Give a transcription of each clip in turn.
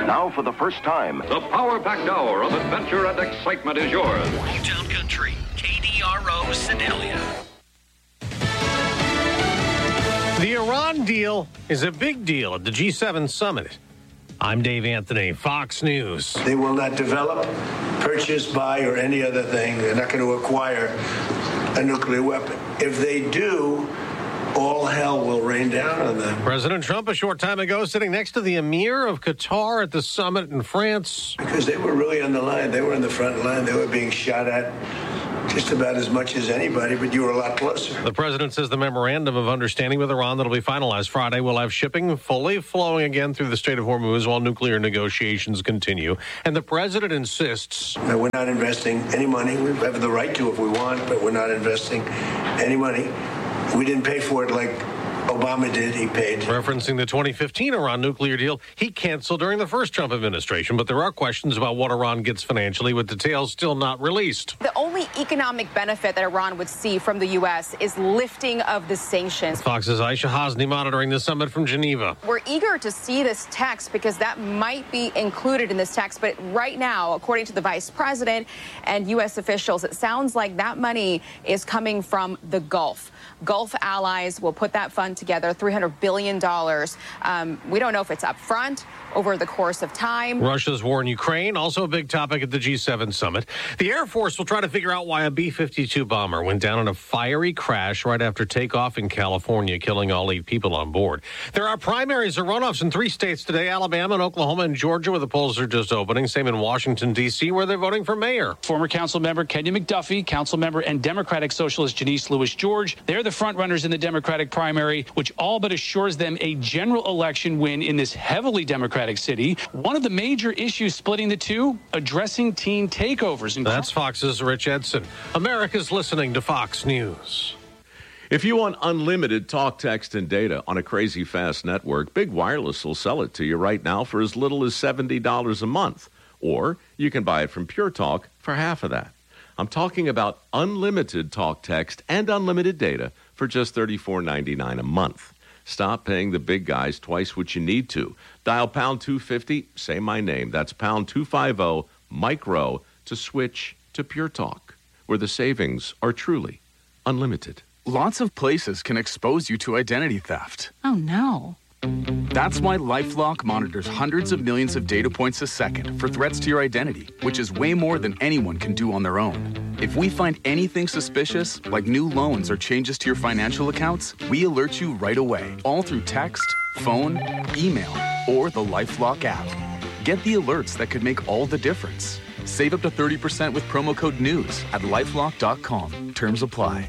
Now, for the first time, the power-packed hour of adventure and excitement is yours. Newtown Country, KDRO Sedalia. The Iran deal is a big deal at the G7 summit. I'm Dave Anthony, Fox News. They will not develop, purchase, buy, or any other thing. They're not going to acquire a nuclear weapon. If they do, all hell will rain down on them. President Trump, a short time ago, sitting next to the Emir of Qatar at the summit in France. Because they were really on the line. They were in the front line. They were being shot at just about as much as anybody, but you were a lot closer. The president says the memorandum of understanding with Iran that'll be finalized Friday will have shipping fully flowing again through the Strait of Hormuz while nuclear negotiations continue. And the president insists that we're not investing any money. We have the right to if we want, but we're not investing any money. We didn't pay for it like Obama did. He paid. Referencing the 2015 Iran nuclear deal he canceled during the first Trump administration, but there are questions about what Iran gets financially, with details still not released. The only economic benefit that Iran would see from the U.S. is lifting of the sanctions. Fox's Aisha Hasni monitoring the summit from Geneva. We're eager to see this text because that might be included in this text, but right now, according to the vice president and U.S. officials, it sounds like that money is coming from the Gulf. Gulf allies will put that fund together, $300 billion. We don't know if it's up front, over the course of time. Russia's war in Ukraine, also a big topic at the G7 summit. The Air Force will try to figure out why a B-52 bomber went down in a fiery crash right after takeoff in California, killing all 8 people on board. There are primaries or runoffs in 3 states today, Alabama and Oklahoma and Georgia, where the polls are just opening. Same in Washington, D.C., where they're voting for mayor. Former council member Kenya McDuffie, council member and Democratic Socialist Janice Lewis George. They're the front runners in the Democratic primary, which all but assures them a general election win in this heavily Democratic city. One of the major issues splitting the two, addressing teen takeovers. That's Fox's Rich Edson. America's listening to Fox News. If you want unlimited talk, text, and data on a crazy fast network, Big Wireless will sell it to you right now for as little as $70 a month. Or you can buy it from Pure Talk for half of that. I'm talking about unlimited talk, text, and unlimited data for just $34.99 a month. Stop paying the big guys twice what you need to. Dial pound 250, say my name. That's pound 250, micro, to switch to Pure Talk, where the savings are truly unlimited. Lots of places can expose you to identity theft. Oh, no. That's why LifeLock monitors hundreds of millions of data points a second for threats to your identity, which is way more than anyone can do on their own. If we find anything suspicious, like new loans or changes to your financial accounts, we alert you right away, all through text, phone, email, or the LifeLock app. Get the alerts that could make all the difference. Save up to 30% with promo code NEWS at LifeLock.com. Terms apply.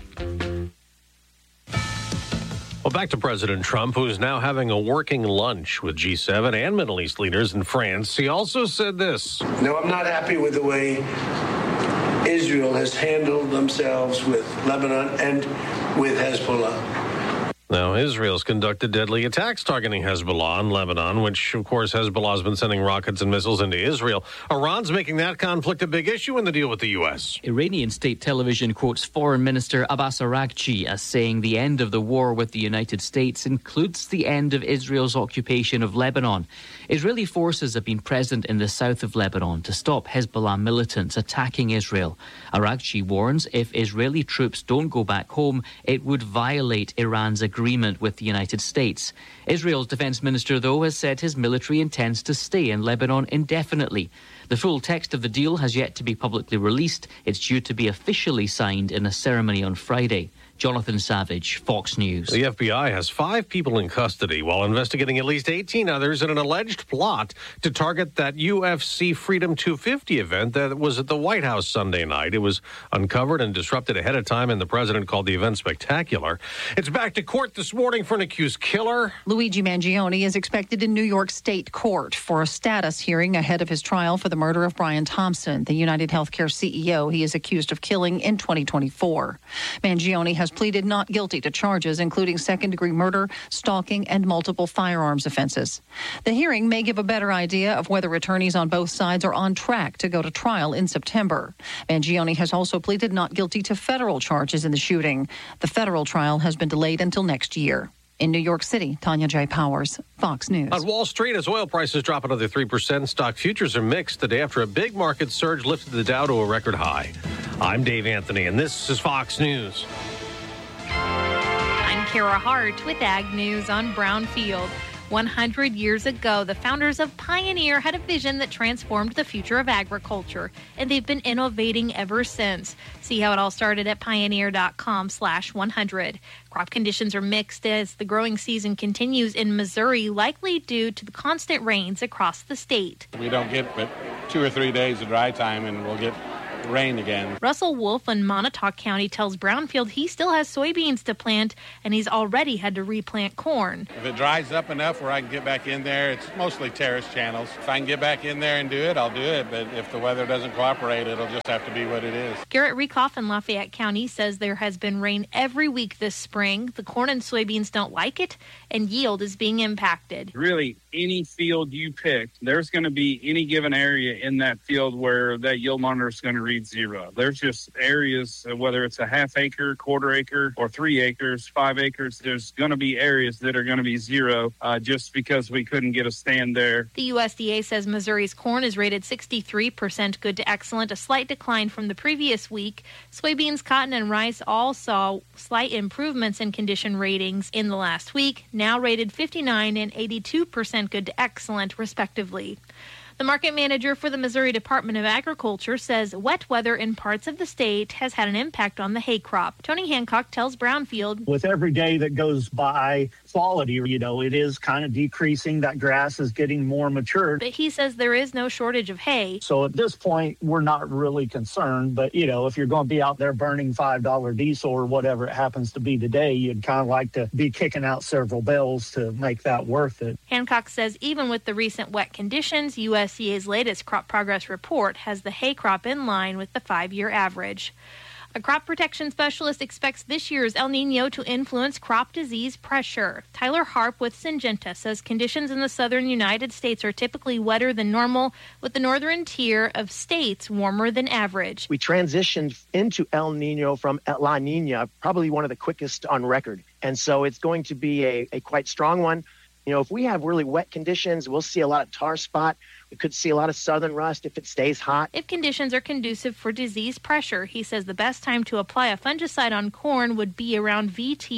Well, back to President Trump, who's now having a working lunch with G7 and Middle East leaders in France. He also said this. No, I'm not happy with the way Israel has handled themselves with Lebanon and with Hezbollah. Now, Israel's conducted deadly attacks targeting Hezbollah in Lebanon, which, of course, Hezbollah has been sending rockets and missiles into Israel. Iran's making that conflict a big issue in the deal with the U.S. Iranian state television quotes Foreign Minister Abbas Araghchi as saying the end of the war with the United States includes the end of Israel's occupation of Lebanon. Israeli forces have been present in the south of Lebanon to stop Hezbollah militants attacking Israel. Araghchi warns if Israeli troops don't go back home, it would violate Iran's agreement with the United States. Israel's defense minister, though, has said his military intends to stay in Lebanon indefinitely. The full text of the deal has yet to be publicly released. It's due to be officially signed in a ceremony on Friday. Jonathan Savage, Fox News. The FBI has 5 people in custody while investigating at least 18 others in an alleged plot to target that UFC Freedom 250 event that was at the White House Sunday night. It was uncovered and disrupted ahead of time, and the president called the event spectacular. It's back to court this morning for an accused killer. Luigi Mangione is expected in New York State Court for a status hearing ahead of his trial for the murder of Brian Thompson, the United Healthcare CEO he is accused of killing in 2024. Mangione has pleaded not guilty to charges including second-degree murder, stalking, and multiple firearms offenses. The hearing may give a better idea of whether attorneys on both sides are on track to go to trial in September. Mangione has also pleaded not guilty to federal charges in the shooting. The federal trial has been delayed until next year. In New York City, Tanya J. Powers, Fox News. On Wall Street, as oil prices drop another 3%, stock futures are mixed the day after a big market surge lifted the Dow to a record high. I'm Dave Anthony, and this is Fox News. I'm Kara Hart with Ag News on Brownfield. 100 years ago, the founders of Pioneer had a vision that transformed the future of agriculture, and they've been innovating ever since. See how it all started at pioneer.com/100. Crop conditions are mixed as the growing season continues in Missouri, likely due to the constant rains across the state. We don't get but 2 or 3 days of dry time, and we'll get rain again. Russell Wolf in Montauk County tells Brownfield he still has soybeans to plant, and he's already had to replant corn. If it dries up enough where I can get back in there, it's mostly terrace channels. If I can get back in there and do it, I'll do it. But if the weather doesn't cooperate, it'll just have to be what it is. Garrett Rekoff in Lafayette County says there has been rain every week this spring. The corn and soybeans don't like it, and yield is being impacted. Really, any field you pick, there's going to be any given area in that field where that yield monitor is going to read 0. There's just areas, whether it's a half acre, quarter acre, or 3 acres, 5 acres, there's going to be areas that are going to be 0 just because we couldn't get a stand there. The USDA says Missouri's corn is rated 63% good to excellent, a slight decline from the previous week. Soybeans, cotton, and rice all saw slight improvements in condition ratings in the last week, now rated 59 and 82% good to excellent, respectively. The market manager for the Missouri Department of Agriculture says wet weather in parts of the state has had an impact on the hay crop. Tony Hancock tells Brownfield, with every day that goes by, quality, it is kind of decreasing. That grass is getting more matured. But he says there is no shortage of hay. So at this point, we're not really concerned. But, if you're going to be out there burning $5 diesel or whatever it happens to be today, you'd kind of like to be kicking out several bells to make that worth it. Hancock says even with the recent wet conditions, USDA's latest crop progress report has the hay crop in line with the 5-year average. A crop protection specialist expects this year's El Nino to influence crop disease pressure. Tyler Harp with Syngenta says conditions in the southern United States are typically wetter than normal, with the northern tier of states warmer than average. We transitioned into El Nino from La Nina, probably one of the quickest on record. And so it's going to be a quite strong one. If we have really wet conditions, we'll see a lot of tar spot. We could see a lot of southern rust if it stays hot. If conditions are conducive for disease pressure, he says the best time to apply a fungicide on corn would be around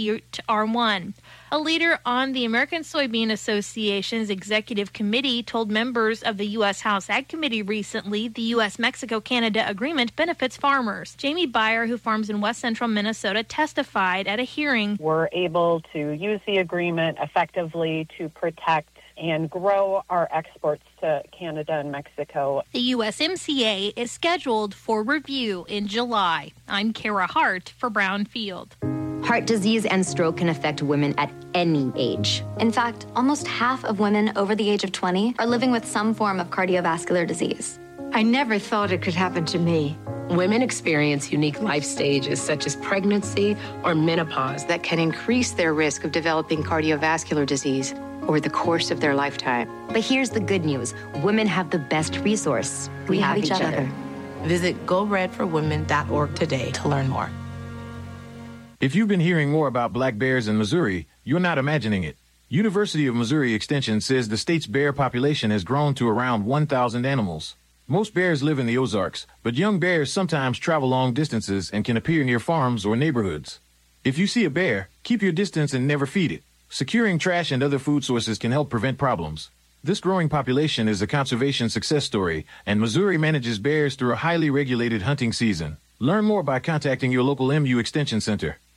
VTR1. A leader on the American Soybean Association's executive committee told members of the U.S. House Ag Committee recently the U.S.-Mexico-Canada agreement benefits farmers. Jamie Beyer, who farms in west central Minnesota, testified at a hearing. We're able to use the agreement effectively to protect and grow our exports to Canada and Mexico. The USMCA is scheduled for review in July. I'm Kara Hart for Brownfield. Heart disease and stroke can affect women at any age. In fact, almost half of women over the age of 20 are living with some form of cardiovascular disease. I never thought it could happen to me. Women experience unique life stages such as pregnancy or menopause that can increase their risk of developing cardiovascular disease over the course of their lifetime. But here's the good news. Women have the best resource. We have each other. Visit GoRedForWomen.org today to learn more. If you've been hearing more about black bears in Missouri, you're not imagining it. University of Missouri Extension says the state's bear population has grown to around 1,000 animals. Most bears live in the Ozarks, but young bears sometimes travel long distances and can appear near farms or neighborhoods. If you see a bear, keep your distance and never feed it. Securing trash and other food sources can help prevent problems. This growing population is a conservation success story, and Missouri manages bears through a highly regulated hunting season. Learn more by contacting your local MU Extension Center.